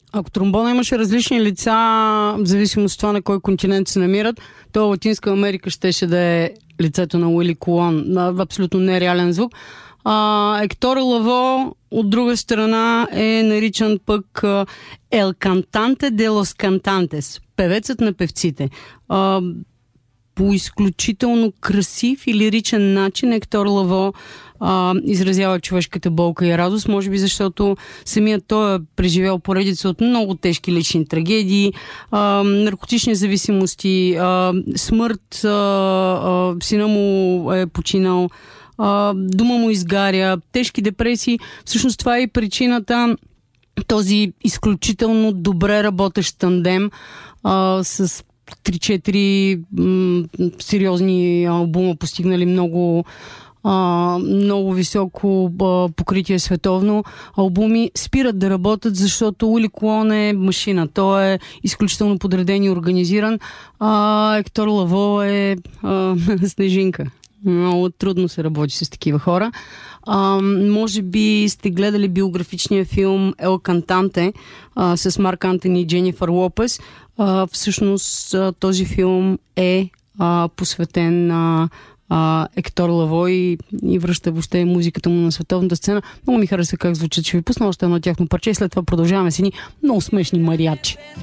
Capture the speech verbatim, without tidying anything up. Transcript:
Ако тромбона имаше различни лица, в зависимост от това на кой континент се намират, то Латинска Америка щеше да е лицето на Уили Колон. Абсолютно нереален звук. А, Ектор Лаво, от друга страна, е наричан пък Ел Кантанте де лос Кантантес, певецът на певците. А, по изключително красив и лиричен начин Ектор Лаво а, изразява човешката болка и радост, може би защото самият той е преживял поредица от много тежки лични трагедии, а, наркотични зависимости, а, смърт, а, а, сина му е починал, а, дома му изгаря, тежки депресии. Всъщност това е и причината този изключително добре работещ тандем а, с три-четири м- сериозни албума, постигнали много, а, много високо а, покритие световно. Албуми спират да работят, защото Уили Колон е машина. Той е изключително подреден и организиран. А Ектор Лаво е а, снежинка. Много трудно се работи с такива хора. А, може би сте гледали биографичния филм Ел Кантанте а, с Марк Антони и Дженифър Лопес. А, всъщност а, този филм е а, посветен на а, Ектор Лаво и, и връща въобще музиката му на световната сцена. Много ми хареса как звучат. Ще ви пусна още едно тяхно парче и след това продължаваме с едни много смешни мариачи.